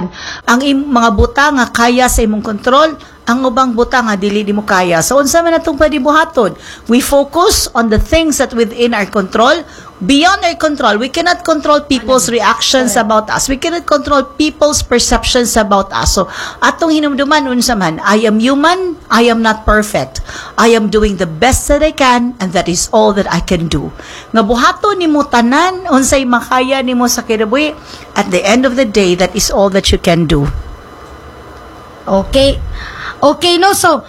uban ang mga buta nga kaya sa imong kontrol, ang ubang buta nga dili mo kaya. So unsa man natong pwede buhaton? We focus on the things that within our control. Beyond our control, we cannot control people's reactions about us. We cannot control people's perceptions about us. So atong hinumduman unsa man, I am human, I am not perfect. I am doing the best that I can, and that is all that I can do. Nga buhaton nimo tanan unsay makaya nimo sa kinabuhi, at the end of the day, that is all that you can do. Okay, no, so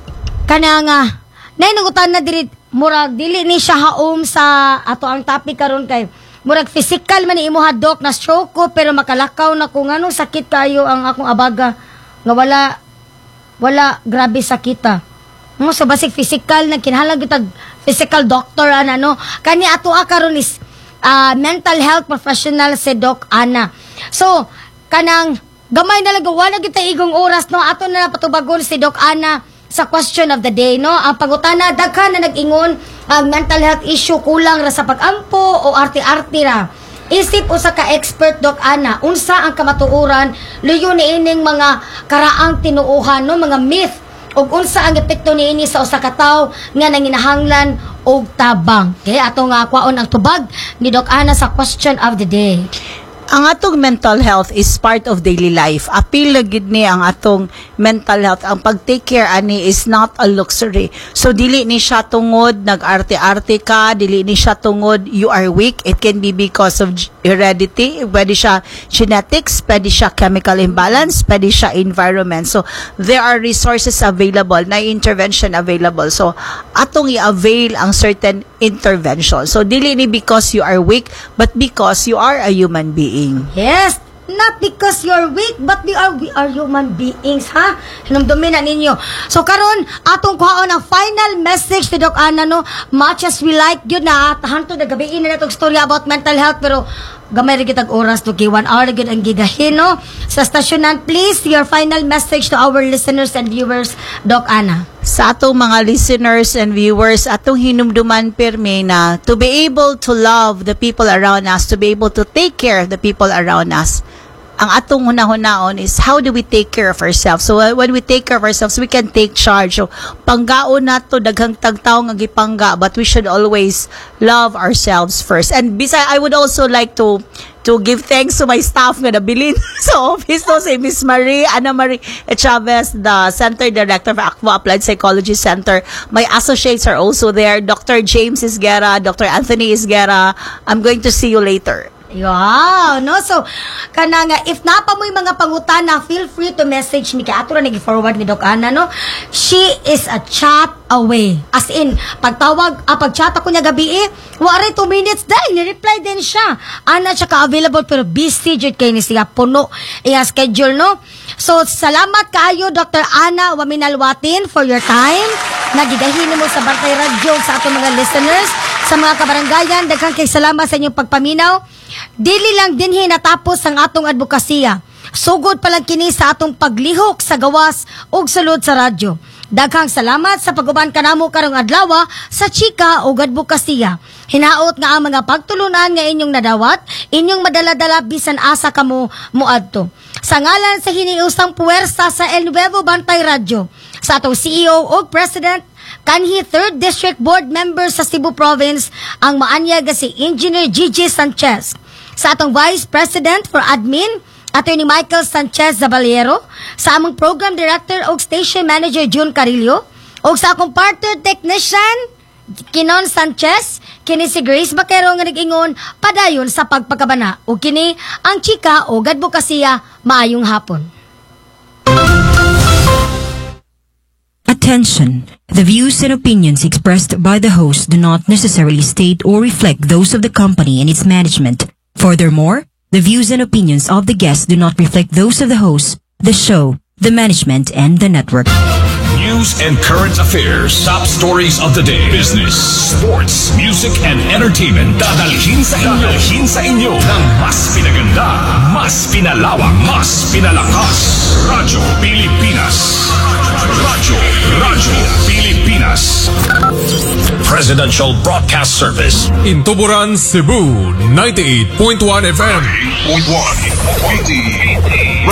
kananga nangutan na diri murag dili ni siya haom sa ato ang topic karon kay murag physical man ni imuha dok na stroke ko pero makalakaw na ko nganong sakit kayo ang akong abaga nga wala grabe sakita mo so basic physical na kinahanglan gyud physical doctor no kani ato karon is mental health professional si Doc Ana. So kanang gamay na lang wala gyud tay igong oras no ato na patubagon si Doc Ana sa question of the day, no? Ang pangutana, daghan na nag-ingon ang mental health issue kulang ra sa pag-ampo o arte-arte ra. Isip usa ka expert Doc Ana, unsa ang kamatuoran luyo ni ining mga karaang tinuohan, no? Mga myth ug unsa ang epekto niini sa usa ka tawo nga nanginahanglan og tabang. Okay, ato nga kwaon ang tubag ni Doc Ana sa question of the day. Ang atong mental health is part of daily life. Apil na gid ni ang atong mental health. Ang pag-take care ani is not a luxury. So dili ni siya tungod nag-arte-arte ka, dili ni siya tungod you are weak. It can be because of heredity, pwede siya genetics, pwede siya chemical imbalance, pwede siya environment. So there are resources available, na intervention available. So atong i-avail ang certain intervention. So dili ni because you are weak, but because you are a human being. Yes, not because you're weak, but we are human beings, ha? Hinumdumin na ninyo. So karon atong kuhaon ang final message ni Doc Ana, no? Much as we like yun na hantod na gabiin na natong story about mental health, pero gamay rin kitag oras to kay 1 hour gyud ang gigahin, no? Sa stasyonan, please, your final message to our listeners and viewers, Doc Ana. Sa atong mga listeners and viewers, atong hinumduman pirmi na to be able to love the people around us, to be able to take care of the people around us. Ang atong hunahon is how do we take care of ourselves? So when we take care of ourselves, we can take charge. So panggaon nato daghang tagtaw nga gipangga, but we should always love ourselves first. And besides, I would also like to give thanks to my staff nga nabilin sa office, no, si Miss Ana Marie Chavez, the Center Director of Aqua Applied Psychology Center. My associates are also there, Dr. James Isguera, Dr. Anthony Isguera. I'm going to see you later. Wow, no? So, kananga, if napa mo yung mga pangutana, feel free to message me. Kaya ato na nag-forward ni Doc Ana, no? She is a chat away. As in, pag-chat ako niya gabi, wari 2 minutes dahil, ni-reply din siya. Ana, siya ka-available, pero busy, jud kayo ni siya, puno, schedule, no? So, salamat kaayo, Dr. Ana Waminalwatin, for your time. Nagigahin mo sa Bantay Radio sa atong mga listeners, sa mga kabaranggayan, daghang kay salamat sa inyong pagpaminaw. Dili lang dinhi natapos ang atong advokasya. Sugod pa lang kini sa atong paglihok sa gawas ug sulod sa radyo. Daghang salamat sa pag-uban kanamo karong adlaw sa chika ug advokasya. Hinaot nga ang mga pagtulunan nga inyong nadawat, inyong madala-dala bisan asa kamo moadto. Sa ngalan sa hiniusang puwersa sa El Nuevo Bantay Radio, sa atong CEO ug President kanhi 3rd District Board Member sa Cebu Province, ang maanyag si Engineer Gigi Sanchez. Sa atong Vice President for Admin, Attorney Michael Sanchez Zaballero, sa among Program Director o Station Manager June Carillo, o sa akong partner technician, Kinon Sanchez, kini si Grace Bakero nga nag-ingon, padayon sa pagpagkabana, o kini ang chika o advokasya, maayong hapon. Attention! The views and opinions expressed by the host do not necessarily state or reflect those of the company and its management. Furthermore, the views and opinions of the guests do not reflect those of the host, the show, the management, and the network. News and current affairs, top stories of the day, business, sports, music, and entertainment. Dadalhin sa inyo ng mas pinaganda, mas pinalawak, mas pinalakas. Radyo Pilipinas. Radyo Pilipinas. Presidential Broadcast Service. In Tuburan, Cebu, 98.1 FM. 98.1.